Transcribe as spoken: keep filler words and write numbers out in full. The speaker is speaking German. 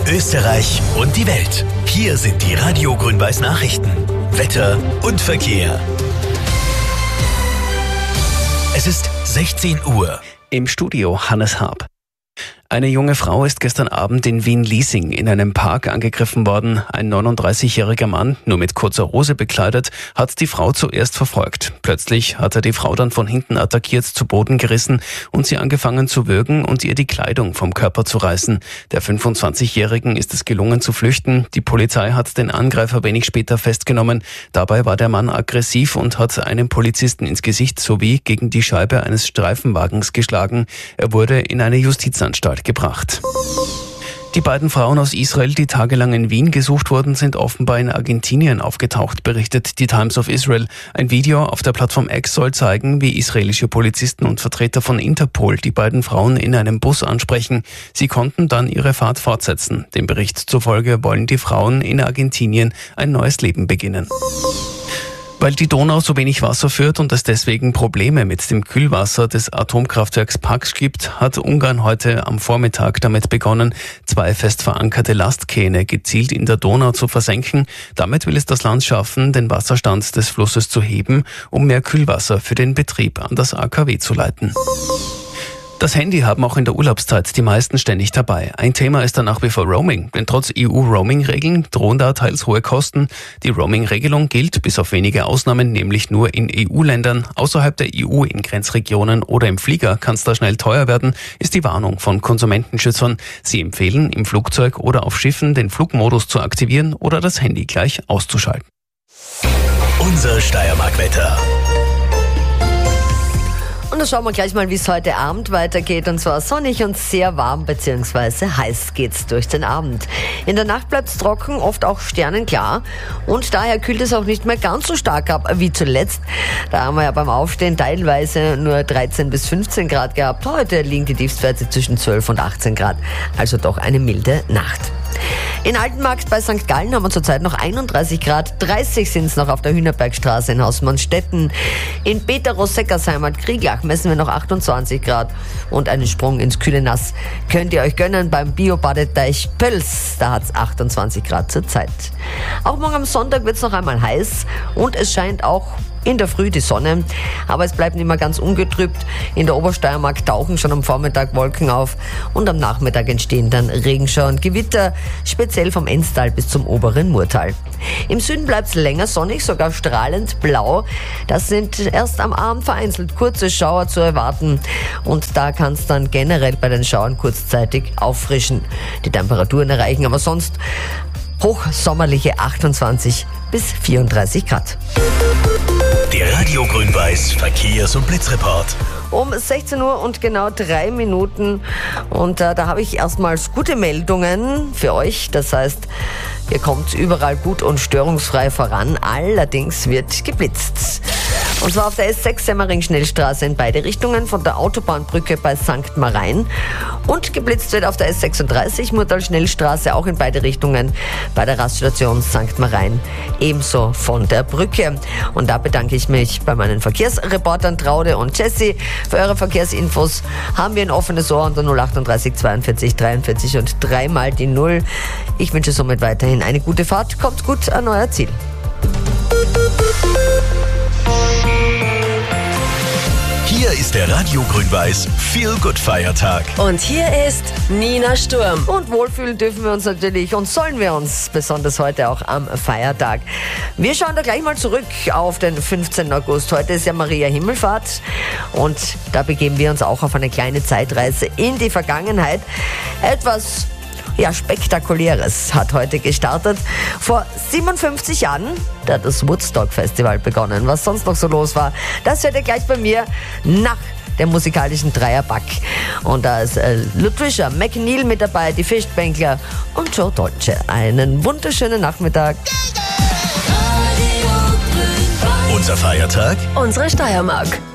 Österreich und die Welt. Hier sind die Radio Grün-Weiß Nachrichten. Wetter und Verkehr. Es ist sechzehn Uhr. Im Studio Hannes Haab. Eine junge Frau ist gestern Abend in Wien-Liesing in einem Park angegriffen worden. Ein neununddreißigjähriger Mann, nur mit kurzer Hose bekleidet, hat die Frau zuerst verfolgt. Plötzlich hat er die Frau dann von hinten attackiert, zu Boden gerissen und sie angefangen zu würgen und ihr die Kleidung vom Körper zu reißen. Der fünfundzwanzigjährigen ist es gelungen zu flüchten. Die Polizei hat den Angreifer wenig später festgenommen. Dabei war der Mann aggressiv und hat einen Polizisten ins Gesicht sowie gegen die Scheibe eines Streifenwagens geschlagen. Er wurde in eine Justizanstalt gebracht. Die beiden Frauen aus Israel, die tagelang in Wien gesucht wurden, sind offenbar in Argentinien aufgetaucht, berichtet die Times of Israel. Ein Video auf der Plattform X soll zeigen, wie israelische Polizisten und Vertreter von Interpol die beiden Frauen in einem Bus ansprechen. Sie konnten dann ihre Fahrt fortsetzen. Dem Bericht zufolge wollen die Frauen in Argentinien ein neues Leben beginnen. Weil die Donau so wenig Wasser führt und es deswegen Probleme mit dem Kühlwasser des Atomkraftwerks Paks gibt, hat Ungarn heute am Vormittag damit begonnen, zwei fest verankerte Lastkähne gezielt in der Donau zu versenken. Damit will es das Land schaffen, den Wasserstand des Flusses zu heben, um mehr Kühlwasser für den Betrieb an das A K W zu leiten. Das Handy haben auch in der Urlaubszeit die meisten ständig dabei. Ein Thema ist dann nach wie vor Roaming, denn trotz E U-Roaming-Regeln drohen da teils hohe Kosten. Die Roaming-Regelung gilt bis auf wenige Ausnahmen nämlich nur in E U-Ländern. Außerhalb der E U, in Grenzregionen oder im Flieger kann es da schnell teuer werden, ist die Warnung von Konsumentenschützern. Sie empfehlen, im Flugzeug oder auf Schiffen den Flugmodus zu aktivieren oder das Handy gleich auszuschalten. Unser Steiermark-Wetter. Und dann schauen wir gleich mal, wie es heute Abend weitergeht. Und zwar sonnig und sehr warm bzw. heiß geht's durch den Abend. In der Nacht bleibt's trocken, oft auch sternenklar. Und daher kühlt es auch nicht mehr ganz so stark ab wie zuletzt. Da haben wir ja beim Aufstehen teilweise nur dreizehn bis fünfzehn Grad gehabt. Heute liegen die Tiefstwerte zwischen zwölf und achtzehn Grad. Also doch eine milde Nacht. In Altenmarkt bei Sankt Gallen haben wir zurzeit noch einunddreißig Grad, dreißig sind es noch auf der Hühnerbergstraße in Hausmannstetten. In Peteros-Seckersheim Krieglach messen wir noch achtundzwanzig Grad und einen Sprung ins kühle Nass könnt ihr euch gönnen beim Biobadeteich Pöls, da hat es achtundzwanzig Grad zurzeit. Auch morgen am Sonntag wird es noch einmal heiß und es scheint auch in der Früh die Sonne, aber es bleibt nicht mehr ganz ungetrübt. In der Obersteiermark tauchen schon am Vormittag Wolken auf und am Nachmittag entstehen dann Regenschauer und Gewitter, speziell vom Enstal bis zum oberen Murtal. Im Süden bleibt es länger sonnig, sogar strahlend blau. Das sind erst am Abend vereinzelt kurze Schauer zu erwarten und da kann es dann generell bei den Schauern kurzzeitig auffrischen. Die Temperaturen erreichen aber sonst hochsommerliche achtundzwanzig bis vierunddreißig Grad. Der Radio Grün-Weiß Verkehrs- und Blitzreport. Um sechzehn Uhr und genau drei Minuten. Und äh, da habe ich erstmals gute Meldungen für euch. Das heißt, ihr kommt überall gut und störungsfrei voran. Allerdings wird geblitzt. Und zwar auf der S sechs Semmering-Schnellstraße in beide Richtungen, von der Autobahnbrücke bei Sankt Marein. Und geblitzt wird auf der S sechsunddreißig Murtal-Schnellstraße auch in beide Richtungen bei der Raststation Sankt Marein, ebenso von der Brücke. Und da bedanke ich mich bei meinen Verkehrsreportern Traude und Jessie. Für eure Verkehrsinfos haben wir ein offenes Ohr unter null achtunddreißig zweiundvierzig dreiundvierzig und dreimal die Null. Ich wünsche somit weiterhin eine gute Fahrt. Kommt gut an euer Ziel. Hier ist der Radio Grün-Weiß Feel-Good-Feiertag. Und hier ist Nina Sturm. Und wohlfühlen dürfen wir uns natürlich und sollen wir uns, besonders heute auch am Feiertag. Wir schauen da gleich mal zurück auf den fünfzehnten August. Heute ist ja Maria Himmelfahrt und da begeben wir uns auch auf eine kleine Zeitreise in die Vergangenheit. Etwas ja, Spektakuläres hat heute gestartet. Vor siebenundfünfzig Jahren, da hat das Woodstock-Festival begonnen. Was sonst noch so los war, das hört ihr gleich bei mir nach der musikalischen Dreierpack. Und da ist äh, Ludwisha McNeil mit dabei, die Fischbänkler und Joe Dolce. Einen wunderschönen Nachmittag. Unser Feiertag? Unsere Steiermark.